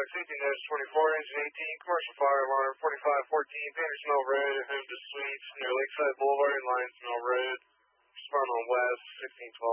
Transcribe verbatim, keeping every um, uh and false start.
Flag safety nose twenty-four, engine eighteen, commercial fire alarm forty-five fourteen, Patterson Mill Road, home to Suites near Lakeside Boulevard and Lions Mill Road. Respond on West sixteen twelve.